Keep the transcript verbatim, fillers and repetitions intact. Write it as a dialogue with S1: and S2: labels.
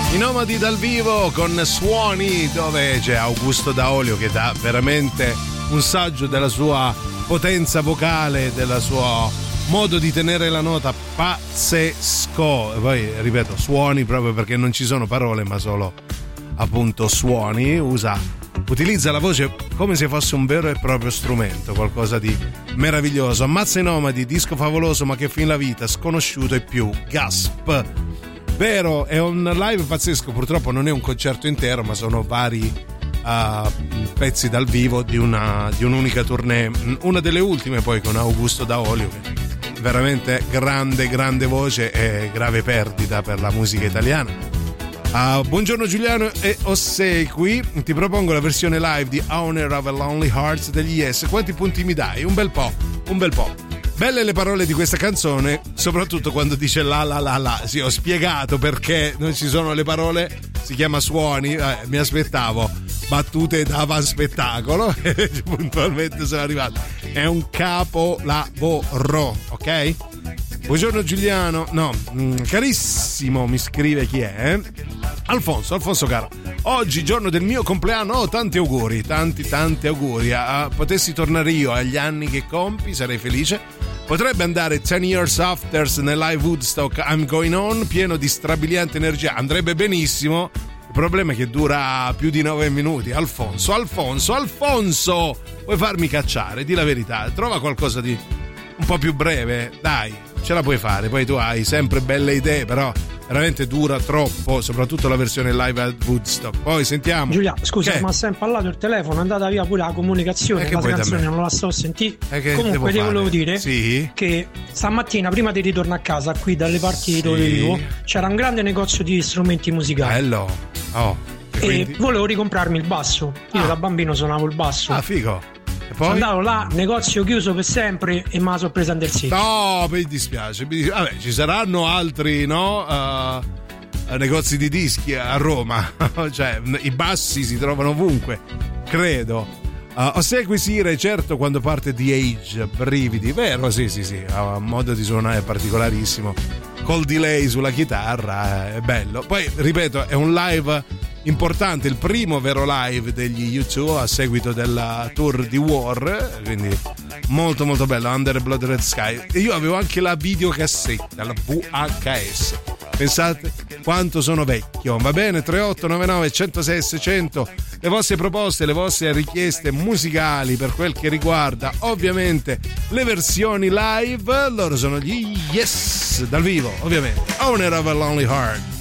S1: I Nomadi dal vivo con Suoni, dove c'è Augusto Daolio che dà veramente un saggio della sua potenza vocale, del suo modo di tenere la nota pazzesco. E poi ripeto, suoni proprio perché non ci sono parole ma solo appunto suoni. Usa, utilizza la voce come se fosse un vero e proprio strumento, qualcosa di meraviglioso. Ammazza i Nomadi, disco favoloso ma che fin la vita, sconosciuto e più, Gasp. Vero, è un live pazzesco, purtroppo non è un concerto intero ma sono vari uh, pezzi dal vivo di, una, di un'unica tournée, una delle ultime poi con Augusto Daolio, che veramente grande grande voce e grave perdita per la musica italiana. Uh, buongiorno Giuliano e ossequi, ti propongo la versione live di Owner of a Lonely Hearts degli Yes. Quanti punti mi dai? Un bel po', un bel po'. Belle le parole di questa canzone, soprattutto quando dice la la la la. Sì, ho spiegato perché non ci sono le parole, si chiama Suoni, eh, mi aspettavo battute da spettacolo e puntualmente sono arrivato. È un capolavoro, ok? Buongiorno Giuliano, no, mh, carissimo, mi scrive chi è? Alfonso, Alfonso caro, oggi giorno del mio compleanno, oh, tanti auguri, tanti tanti auguri, ah, potessi tornare io agli anni che compi sarei felice. Potrebbe andare ten years after nel live Woodstock I'm Going On, pieno di strabiliante energia, andrebbe benissimo. Il problema è che dura più di nove minuti. Alfonso, Alfonso, Alfonso, vuoi farmi cacciare? Di la verità, trova qualcosa di un po' più breve, dai, ce la puoi fare. Poi tu hai sempre belle idee, però veramente dura troppo, soprattutto la versione live at Woodstock. Poi sentiamo.
S2: Giulia, scusa,
S1: che?
S2: ma sempre parlato il telefono, è andata via pure la comunicazione,
S1: eh,
S2: la canzone non la sto a sentire.
S1: Eh,
S2: comunque ti volevo dire
S1: sì?
S2: che stamattina prima di ritorno a casa qui dalle parti sì. dove vivo c'era un grande negozio di strumenti musicali.
S1: Bello. Oh,
S2: e,
S1: quindi...
S2: e volevo ricomprarmi il basso. Io ah. da bambino suonavo il basso.
S1: Ah, figo. E poi?
S2: Andavo là, negozio chiuso per sempre e me la sono presa under secchio.
S1: No, mi dispiace, mi dispiace. Vabbè, ci saranno altri, no? Uh, negozi di dischi a Roma. Cioè, i bassi si trovano ovunque, credo. Uh, Ossequi Sire, certo, quando parte The Age, brividi. Vero, sì, sì, sì. Ha un modo di suonare particolarissimo. Col delay sulla chitarra, è bello. Poi, ripeto, è un live importante, il primo vero live degli U due a seguito della tour di War, quindi molto molto bello, Under Blood Red Sky. E io avevo anche la videocassetta, la V H S. Pensate quanto sono vecchio. Va bene, tre otto nove nove uno zero sei seicento, le vostre proposte, le vostre richieste musicali per quel che riguarda ovviamente le versioni live. Loro sono gli Yes dal vivo, ovviamente. Owner of a Lonely Heart.